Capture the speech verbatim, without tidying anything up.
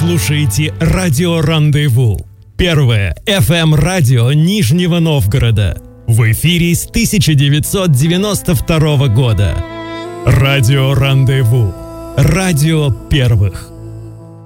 слушаете радио «Рандеву». Первое эф эм-радио Нижнего Новгорода. В эфире с тысяча девятьсот девяносто второго года. Радио «Рандеву». Радио первых.